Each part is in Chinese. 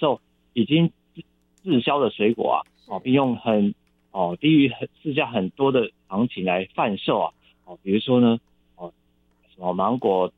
售已经滞销的水果啊，并用低于市价很多的行情来贩售啊，比如说呢，什么芒果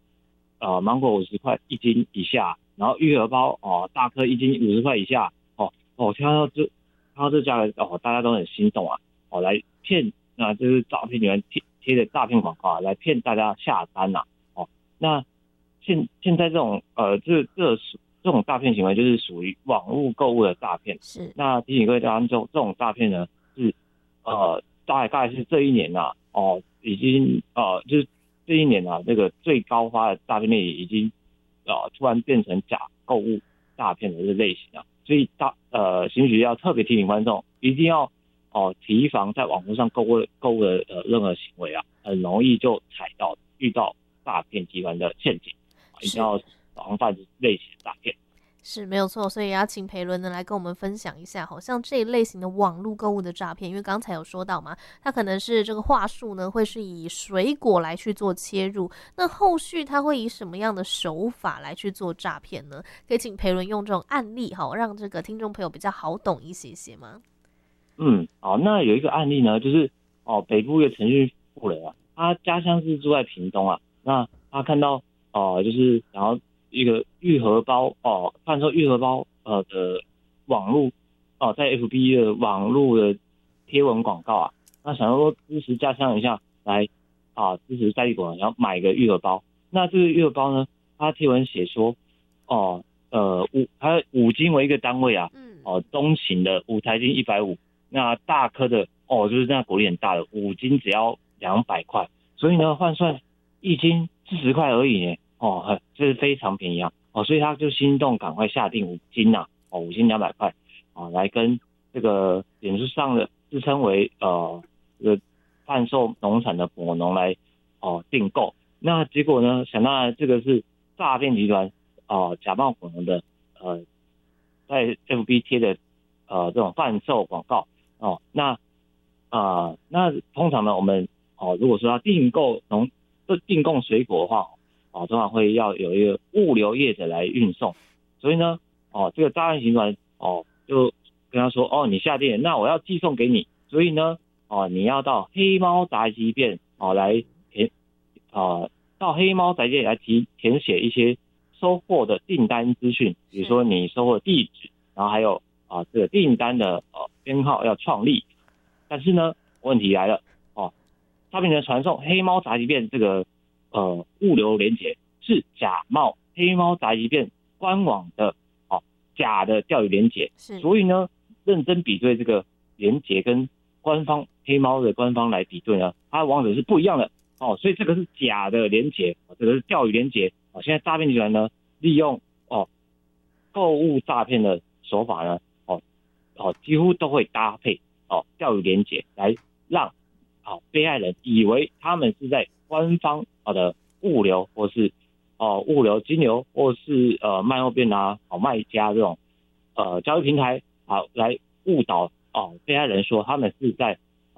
50块1斤以下，然后玉荷包大颗1斤50块以下，听到这价格大家都很心动啊，来骗，那就是诈骗里面贴的诈骗广告来骗大家下单呐，那现在这种这种诈骗行为就是属于网络购物的诈骗。 是。 那提醒各位大家，这种诈骗呢是大概是这一年已经就是这一年这个最高发的诈骗类已经突然变成假购物诈骗的这个类型啊，所以刑局要特别提醒观众，一定要提防在网络上购物的任何行为啊，很容易就遇到诈骗集团的陷阱，一定要防范类型的诈骗。 是没有错，所以要请培伦呢来跟我们分享一下，好像这一类型的网络购物的诈骗，因为刚才有说到嘛，它可能是这个话术呢会是以水果来去做切入，那后续它会以什么样的手法来去做诈骗呢？可以请培伦用这种案例让这个听众朋友比较好懂一些吗？ 好，那有一个案例呢，就是北部一个程序富人啊，他家乡是住在屏东啊，那他看到就是想要一个玉荷包贩售玉荷包的网络在 FB 的网络的贴文广告啊，那想要说支持家乡一下来支持在地果农，然后买个玉荷包。那这个玉荷包呢，他贴文写说它5斤为一个单位啊，中型的5台斤150，那大颗的就是那果粒很大的5斤只要200块，所以呢换算1斤40块而已呢。这是非常便宜啊！所以他就心动，赶快下定5斤啊，5斤200块来跟这个脸书上的自称为这个贩售农产的果农来订购。那结果呢，想到这个是诈骗集团假冒果农的在 FB 贴的这种贩售广告那通常呢，我们如果说要订购水果的话。通常会要有一个物流业者来运送，所以呢，这个诈骗集团就跟他说，你下店，那我要寄送给你，所以呢，你要到黑猫宅急便来到黑猫宅急便来填写一些收货的订单资讯，比如说你收货地址，然后还有这个订单的编号要创立，但是呢，问题来了，诈骗人传送黑猫宅急便这个物流连结是假冒黑猫宅急便官网的假的钓鱼连结，所以呢，认真比对这个连结跟官方黑猫的官方来比对呢，它的网址是不一样的所以这个是假的连结，这个是钓鱼连结现在诈骗集团呢利用购物诈骗的手法呢几乎都会搭配钓鱼连结来让被害人以为他们是在官方的物流或是物流金流或是卖后便卖家这种交易平台来误导被害人说他们是在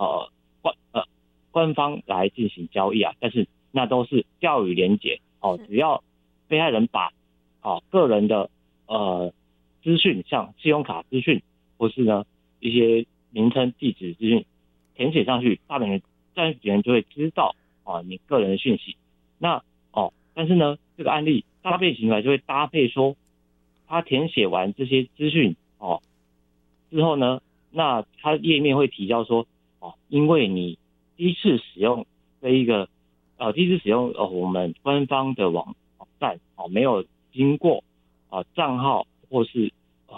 官方来进行交易但是那都是钓鱼连结只要被害人把个人的资讯，像信用卡资讯或是呢一些名称地址资讯填写上去，诈骗人就会知道你个人的讯息。那但是呢，这个案例诈骗行为就会搭配说，他填写完这些资讯之后呢，那他页面会提交说因为你第一次使用我们官方的网站没有经过账号或是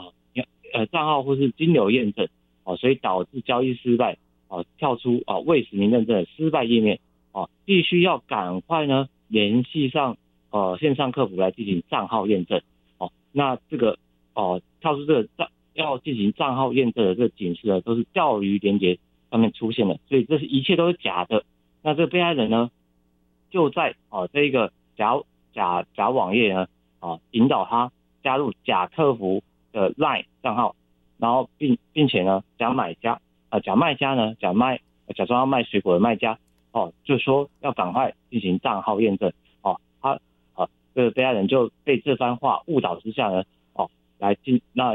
金流验证所以导致交易失败跳出未实名认证的失败页面必须要赶快呢联系上线上客服来进行账号验证那这个跳出这个要进行账号验证的这个警示呢，都是钓鱼连结上面出现的，所以这是一切都是假的。那这个被害人呢，就在这一个假网页呢引导他加入假客服的 LINE 账号，然后并且呢假卖家呢假装要卖水果的卖家就说要赶快进行账号验证这个被害人就被这番话误导之下呢